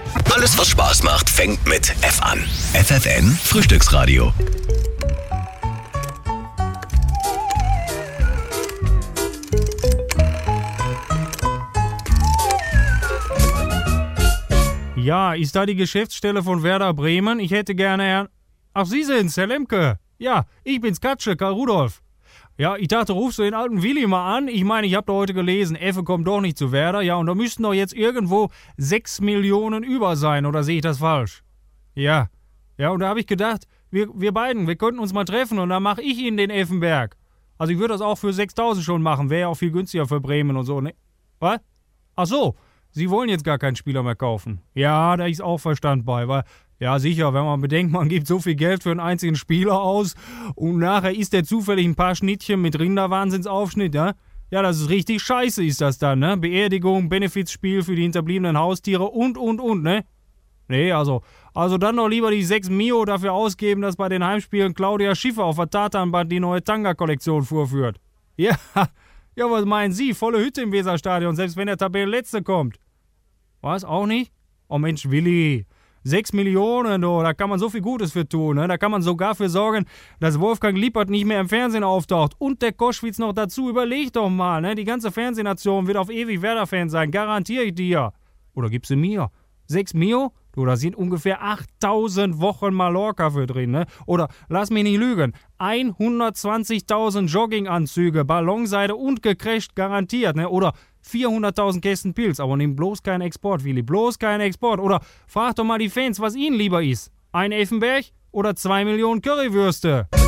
Alles, was Spaß macht, fängt mit F an. FFN Frühstücksradio. Ja, ist da die Geschäftsstelle von Werder Bremen? Ich hätte gerne Herrn... Ach, Sie sind's, Herr Lemke. Ja, ich bin's, Katsche, Karl Rudolf. Ja, ich dachte, rufst du den alten Willi mal an? Ich meine, ich hab da heute gelesen, Effe kommt doch nicht zu Werder. Ja, und da müssten doch jetzt irgendwo 6 Millionen über sein, oder sehe ich das falsch? Ja, und da habe ich gedacht, wir beiden, wir könnten uns mal treffen und dann mache ich Ihnen den Effenberg. Also ich würde das auch für 6.000 schon machen, wäre ja auch viel günstiger für Bremen und so, ne? Was? Ach so, Sie wollen jetzt gar keinen Spieler mehr kaufen. Ja, da ist auch Verstand bei, weil, ja sicher, wenn man bedenkt, man gibt so viel Geld für einen einzigen Spieler aus und nachher isst der zufällig ein paar Schnittchen mit Rinderwahnsinnsaufschnitt, ja? Ja, das ist richtig scheiße, ist das dann, ne? Beerdigung, Benefizspiel für die hinterbliebenen Haustiere und, ne? Nee, also dann doch lieber die 6 Mio dafür ausgeben, dass bei den Heimspielen Claudia Schiffer auf der Tatanband die neue Tanga-Kollektion vorführt. Ja, was meinen Sie? Volle Hütte im Weserstadion, selbst wenn der Tabellenletzte kommt. Was, auch nicht? Oh Mensch, Willi, 6 Millionen, da kann man so viel Gutes für tun, ne? Da kann man sogar für sorgen, dass Wolfgang Lippert nicht mehr im Fernsehen auftaucht und der Koschwitz noch dazu. Überleg doch mal, ne? Die ganze Fernsehnation wird auf ewig Werder-Fan sein, garantiere ich dir. Oder gibst du mir? 6 Mio? Du, da sind ungefähr 8.000 Wochen Mallorca für drin, ne? Oder, lass mich nicht lügen, 120.000 Jogginganzüge, Ballonseide und gecrasht garantiert, ne? Oder 400.000 Kästen Pilz, aber nimm bloß keinen Export, Willi, bloß keinen Export. Oder frag doch mal die Fans, was ihnen lieber ist. Ein Effenberg oder 2 Millionen Currywürste?